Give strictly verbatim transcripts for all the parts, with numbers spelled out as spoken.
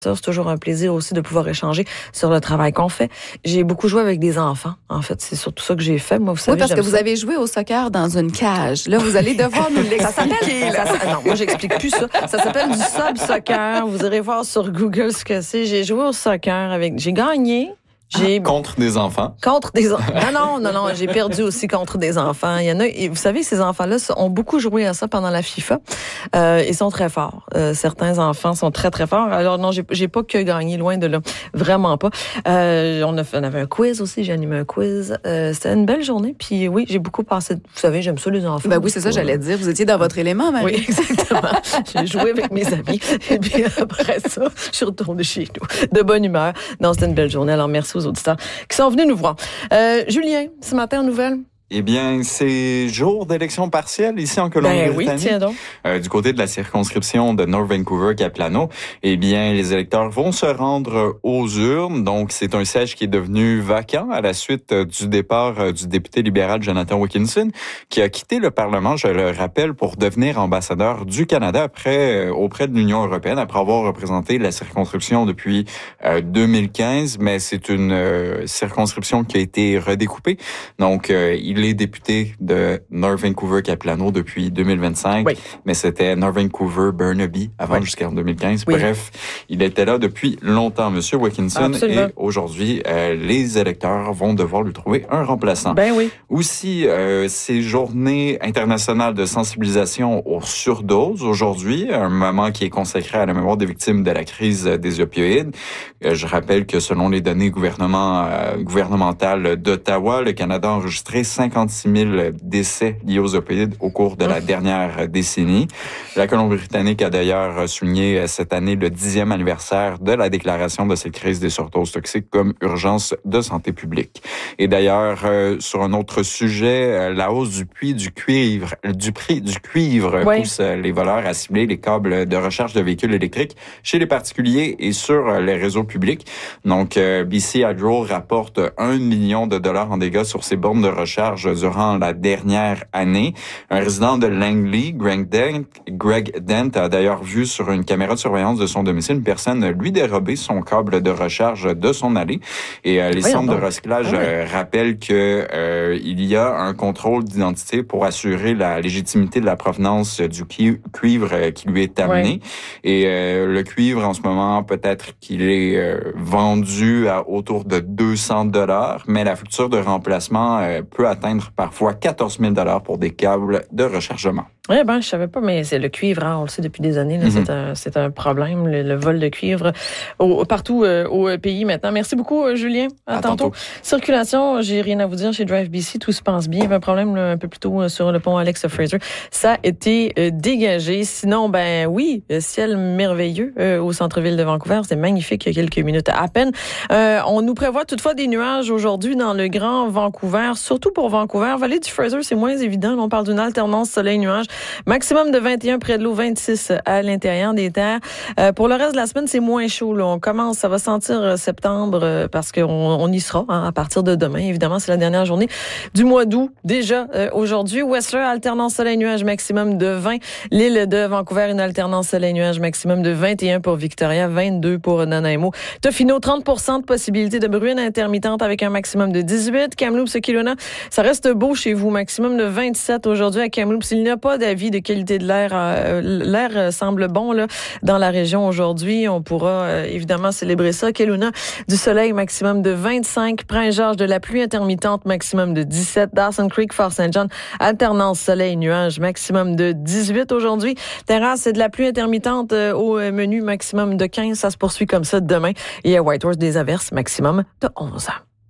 Ça, c'est toujours un plaisir aussi de pouvoir échanger sur le travail qu'on fait. J'ai beaucoup joué avec des enfants. En fait, c'est surtout ça que j'ai fait. Moi, vous savez, oui, parce que vous ça. avez joué au soccer dans une cage. Là, vous allez devoir nous l'expliquer. Ça, ça, non, moi, j'explique plus ça. Ça s'appelle du sub-soccer. Vous irez voir sur Google ce que c'est. J'ai joué au soccer avec... J'ai gagné. J'ai... Ah, contre des enfants? Contre des enfants. Non, non, non, non, j'ai perdu aussi contre des enfants. Il y en a, et vous savez, ces enfants-là ont beaucoup joué à ça pendant la FIFA. Euh, ils sont très forts. Euh, certains enfants sont très, très forts. Alors non, j'ai, j'ai pas que gagné, loin de là. Vraiment pas. Euh, on, a fait, on avait un quiz aussi, j'ai animé un quiz. Euh, c'était une belle journée. Puis oui, j'ai beaucoup passé. Vous savez, j'aime ça, les enfants. Ben oui, c'est ça, j'allais dire. Vous étiez dans votre élément, Marie. Oui, exactement. J'ai joué avec mes amis. Et puis après ça, je suis retournée chez nous. De bonne humeur. Non, c'était une belle journée. Alors merci aux auditeurs qui sont venus nous voir. Euh, Julien, ce matin, nouvelle? Eh bien, c'est jour d'élection partielle ici en Colombie-Britannique. Ben oui, tiens donc. Euh, du côté de la circonscription de North Vancouver-Caplano, eh bien, les électeurs vont se rendre aux urnes. Donc, c'est un siège qui est devenu vacant à la suite du départ du député libéral Jonathan Wilkinson, qui a quitté le Parlement, je le rappelle, pour devenir ambassadeur du Canada après auprès de l'Union européenne, après avoir représenté la circonscription depuis euh, deux mille quinze. Mais c'est une euh, circonscription qui a été redécoupée. Donc, euh, il est député de North Vancouver-Caplano depuis deux mille vingt-cinq, oui. Mais c'était North Vancouver-Burnaby avant oui. jusqu'en deux mille quinze. Oui. Bref, il était là depuis longtemps, Monsieur Wilkinson. Absolument. Et aujourd'hui, euh, les électeurs vont devoir lui trouver un remplaçant. Ben oui. Aussi, euh, c'est Journée internationale de sensibilisation aux surdoses aujourd'hui, un moment qui est consacré à la mémoire des victimes de la crise des opioïdes. Euh, je rappelle que selon les données gouvernement, euh, gouvernementales d'Ottawa, le Canada a enregistré cinquante-six mille décès liés aux opioïdes au cours de la dernière décennie. La Colombie-Britannique a d'ailleurs souligné cette année le dixième anniversaire de la déclaration de cette crise des surdoses toxiques comme urgence de santé publique. Et d'ailleurs, euh, sur un autre sujet, la hausse du prix du cuivre, du prix du cuivre oui. pousse les voleurs à cibler les câbles de recharge de véhicules électriques chez les particuliers et sur les réseaux publics. Donc, euh, B C Hydro rapporte un million de dollars en dégâts sur ses bornes de recharge durant la dernière année. Un résident de Langley, Greg Dent, Greg Dent a d'ailleurs vu sur une caméra de surveillance de son domicile une personne lui dérober son câble de recharge de son allée. Et euh, les oui, centres de recyclage ah, oui. euh, rappellent que euh, il y a un contrôle d'identité pour assurer la légitimité de la provenance du cuivre euh, qui lui est amené. Oui. Et euh, le cuivre, en ce moment, peut-être qu'il est euh, vendu à autour de deux cents dollars, mais la facture de remplacement euh, peut atteindre parfois quatorze mille dollars pour des câbles de rechargement. Oui, ben, je savais pas, mais c'est le cuivre, hein, on le sait depuis des années, là, mm-hmm. c'est, un, c'est un problème, le, le vol de cuivre au, partout euh, au pays maintenant. Merci beaucoup, euh, Julien. À, à tantôt. tantôt. Circulation, j'ai rien à vous dire chez Drive B C, tout se passe bien. Il y avait un problème là, un peu plus tôt euh, sur le pont Alex Fraser. Ça a été euh, dégagé. Sinon, ben oui, ciel merveilleux euh, au centre-ville de Vancouver. C'est magnifique il y a quelques minutes à peine. Euh, on nous prévoit toutefois des nuages aujourd'hui dans le Grand Vancouver, surtout pour Vancouver. Vallée du Fraser, c'est moins évident. Là, on parle d'une alternance soleil-nuage. Maximum de vingt et un près de l'eau, vingt-six à l'intérieur des terres. Euh, pour le reste de la semaine, c'est moins chaud. Là. On commence, ça va sentir septembre euh, parce qu'on on y sera hein, à partir de demain. Évidemment, c'est la dernière journée du mois d'août. Déjà euh, aujourd'hui, Whistler, alternance soleil-nuage maximum de vingt. L'île de Vancouver, une alternance soleil-nuage maximum de vingt et un pour Victoria, vingt-deux pour Nanaimo. Tofino, trente pour cent de possibilité de bruine intermittente avec un maximum de dix-huit. Kamloops, Kelowna, ça reste beau chez vous. Maximum de vingt-sept aujourd'hui à Kamloops. Il n'y a pas d'avis de qualité de l'air. Euh, l'air semble bon là dans la région aujourd'hui. On pourra euh, évidemment célébrer ça. Kelowna, du soleil maximum de vingt-cinq. Prince-Georges, de la pluie intermittente maximum de dix-sept. Dawson Creek, Fort Saint John, alternance soleil-nuage maximum de dix-huit aujourd'hui. Terrasse, c'est de la pluie intermittente euh, au menu maximum de quinze. Ça se poursuit comme ça demain. Et à Whitehorse, des averses maximum de onze.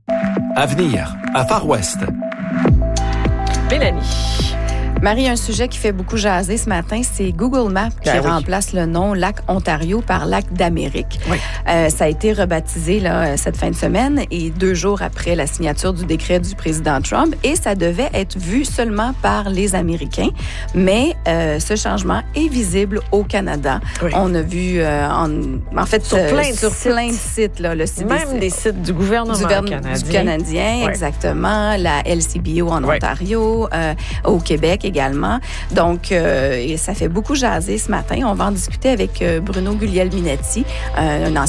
Avenir, à Far West. Mélanie. Marie, un sujet qui fait beaucoup jaser ce matin, c'est Google Maps qui ben oui. remplace le nom Lac Ontario par Lac d'Amérique. Oui. Euh, ça a été rebaptisé là, cette fin de semaine et deux jours après la signature du décret du président Trump et ça devait être vu seulement par les Américains. Mais euh, ce changement est visible au Canada. Oui. On a vu, euh, en, en fait, sur plein de sur sites, plein de sites là, le C D C, même des sites du gouvernement du, gouvernement, canadien, du canadien oui. exactement, la L C B O en oui. Ontario, euh, au Québec également. Donc, euh, et ça fait beaucoup jaser ce matin. On va en discuter avec euh, Bruno Guglielminetti, euh, un ancien